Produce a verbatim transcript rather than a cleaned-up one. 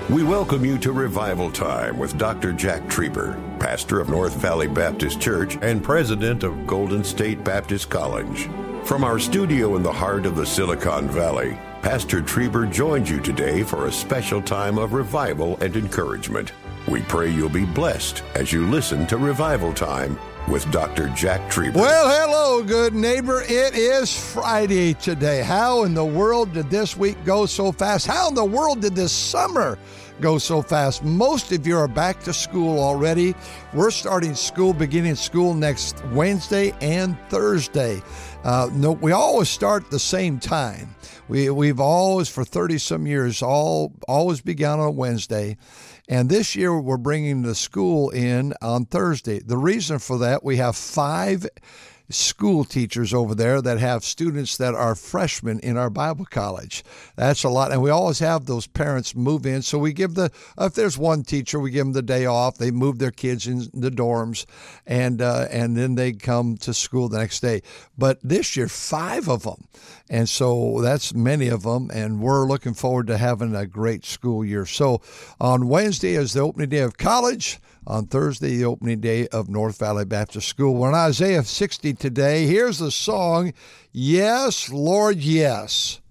We welcome you to Revival Time with Doctor Jack Trieber, pastor of North Valley Baptist Church and president of Golden State Baptist College. From our studio in the heart of the Silicon Valley, Pastor Trieber joins you today for a special time of revival and encouragement. We pray you'll be blessed as you listen to Revival Time with Doctor Jack Trieber. Well, hello, good neighbor. It is Friday today. How in the world did this week go so fast? How in the world did this summer go so fast? Most of you are back to school already. We're starting school, beginning school next Wednesday and Thursday. Uh, no, we always start at the same time. We, we've always, for thirty-some years, all always begun on Wednesday. And this year, we're bringing the school in on Thursday. The reason for that, we have five school teachers over there that have students that are freshmen in our Bible college. That's a lot. And we always have those parents move in. So we give the, if there's one teacher, we give them the day off. They move their kids in the dorms, and uh, and then they come to school the next day. But this year, five of them. And so that's many of them. And we're looking forward to having a great school year. So on Wednesday is the opening day of college. On Thursday, the opening day of North Valley Baptist School. We're in Isaiah sixty today. Here's the song, Yes, Lord, Yes.